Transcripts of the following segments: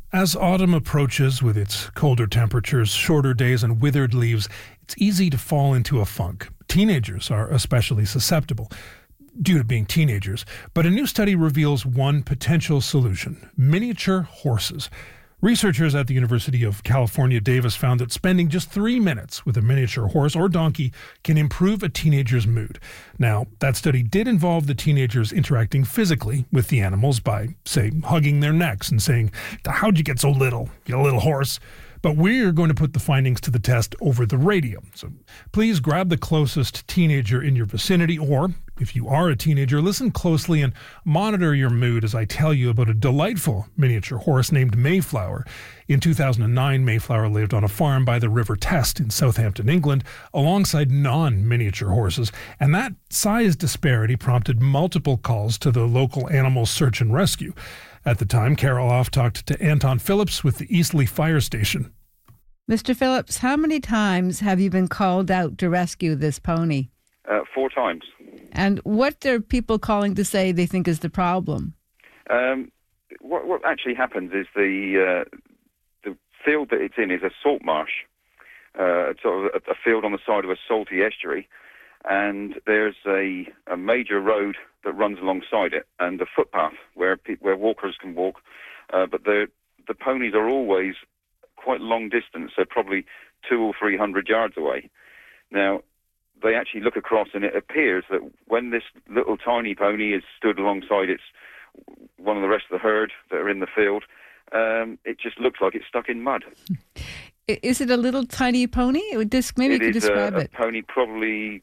As autumn approaches with its colder temperatures, shorter days, and withered leaves, it's easy to fall into a funk. Teenagers are especially susceptible due to being teenagers. But a new study reveals one potential solution: miniature horses. Researchers at the University of California, Davis found that spending just 3 minutes with a miniature horse or donkey can improve a teenager's mood. Now, that study did involve the teenagers interacting physically with the animals by, say, hugging their necks and saying, "How'd you get so little, you little horse?" But we're going to put the findings to the test over the radio. So please grab the closest teenager in your vicinity, or if you are a teenager, listen closely and monitor your mood as I tell you about a delightful miniature horse named Mayflower. In 2009, Mayflower lived on a farm by the River Test in Southampton, England, alongside non-miniature horses. And that size disparity prompted multiple calls to the local animal search and rescue. At the time, Carol Off talked to Anton Phillips with the Eastleigh Fire Station. Mr. Phillips, how many times have you been called out to rescue this pony? 4 times. And what are people calling to say they think is the problem? What actually happens is the field that it's in is a salt marsh, sort of a field on the side of a salty estuary, and there's a major road that runs alongside it, and a footpath where walkers can walk, but the ponies are always quite long distance, so probably 200 or 300 yards away. Now, they actually look across, and it appears that when this little tiny pony is stood alongside one of the rest of the herd that are in the field, it just looks like it's stuck in mud. Is it a little tiny pony? Maybe you could describe it. It is a pony, probably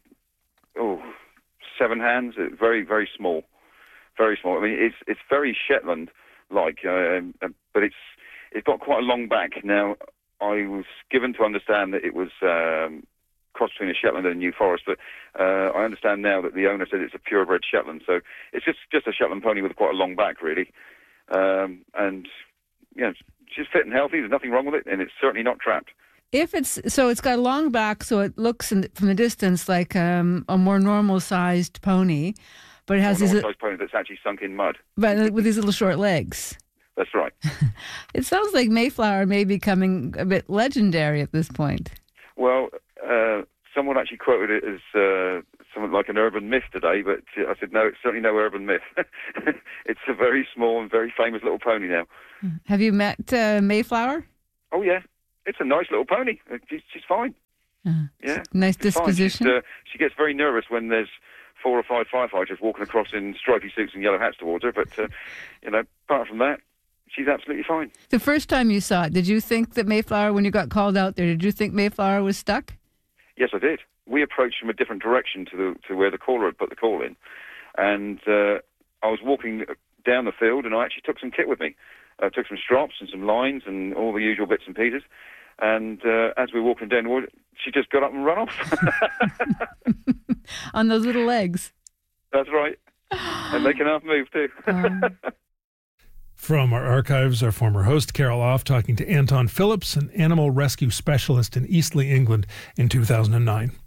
7 hands. Very, very small. Very small. I mean, it's very Shetland-like, but it's got quite a long back. Now, I was given to understand that it was cross between a Shetland and a New Forest, but I understand now that the owner said it's a purebred Shetland, so it's just a Shetland pony with quite a long back, really. And she's fit and healthy. There's nothing wrong with it, and it's certainly not trapped. It's got a long back, so it looks from the distance like a more normal-sized pony, but it has a normal-sized pony that's actually sunk in mud, but with these little short legs. That's right. It sounds like Mayflower may be becoming a bit legendary at this point. Well, someone actually quoted it as something like an urban myth today, but I said, no, it's certainly no urban myth. It's a very small and very famous little pony now. Have you met Mayflower? Oh, yeah. It's a nice little pony. She's fine. Yeah. Nice disposition. She gets very nervous when there's 4 or 5 firefighters walking across in stripy suits and yellow hats towards her, but, apart from that, she's absolutely fine. The first time you saw it, did you think that Mayflower, when you got called out there, did you think Mayflower was stuck? Yes, I did. We approached from a different direction to where the caller had put the call in. And I was walking down the field, and I actually took some kit with me. I took some strops and some lines and all the usual bits and pieces. And as we were walking down the wood, she just got up and ran off. On those little legs. That's right. And they can half move, too. From our archives, our former host, Carol Off, talking to Anton Phillips, an animal rescue specialist in Eastleigh, England, in 2009.